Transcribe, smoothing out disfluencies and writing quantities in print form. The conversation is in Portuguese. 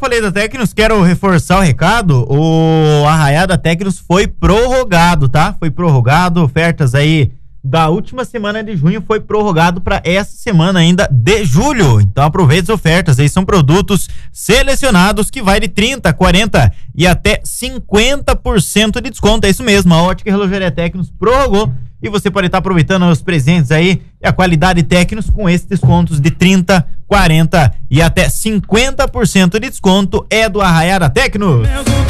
falei da Tecnos, quero reforçar o recado. O Arraiá da Tecnos foi prorrogado, tá? Foi prorrogado, ofertas aí da última semana de junho foi prorrogado para essa semana ainda de julho. Então aproveite as ofertas, aí são produtos selecionados que vai de 30, 40 e até 50% de desconto. É isso mesmo, a Ótica e Relojaria Tecnos prorrogou e você pode estar aproveitando os presentes aí e a qualidade Tecnos com esses descontos de 30, 40 e até 50% de desconto é do Arraiá da Tecnos.